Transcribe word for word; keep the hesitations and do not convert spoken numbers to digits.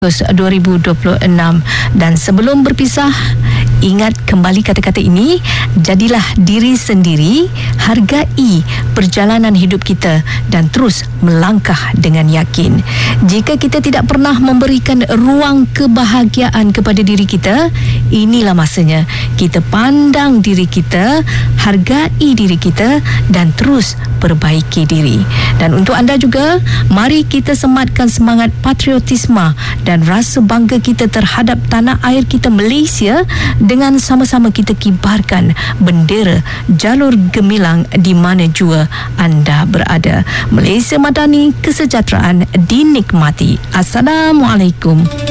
dua ribu dua puluh enam. Dan sebelum berpisah, ingat kembali kata-kata ini, jadilah diri sendiri, hargai perjalanan hidup kita dan terus melangkah dengan yakin. Jika kita tidak pernah memberikan ruang kebahagiaan kepada diri kita, inilah masanya kita pandang diri kita, hargai diri kita dan terus perbaiki diri. Dan untuk anda juga, mari kita sematkan semangat patriotisme dan rasa bangga kita terhadap tanah air kita Malaysia dengan sama-sama kita kibarkan bendera jalur gemilang di mana jua anda berada. Malaysia Madani, kesejahteraan dinikmati. Assalamualaikum.